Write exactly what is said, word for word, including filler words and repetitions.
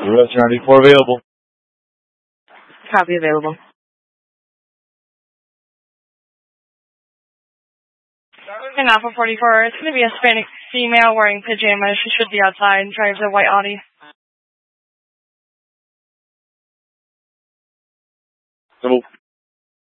Western ninety-four available. Copy available. And Alpha forty-four, it's going to be a Hispanic female wearing pajamas. She should be outside and drives a white Audi. So